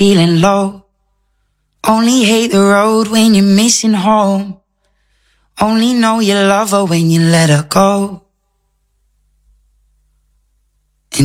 feeling low. Only hate the road when you're missing home. Only know you love her when you let her go.